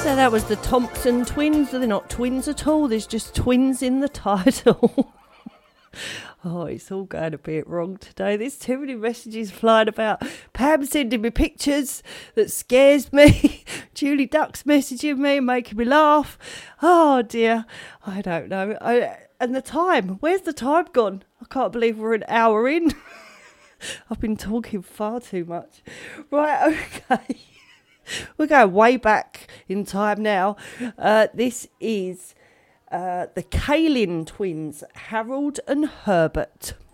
So that was the Thompson twins. They're not twins at all. There's just twins in the title. Oh, it's all going a bit wrong today. There's too many messages flying about. Pam sending me pictures that scares me. Julie Duck's messaging me, making me laugh. Oh, dear. I don't know. And the time. Where's the time gone? I can't believe we're an hour in. I've been talking far too much. Right, okay. We're going way back in time now. This is the Kalin twins, Harold and Herbert.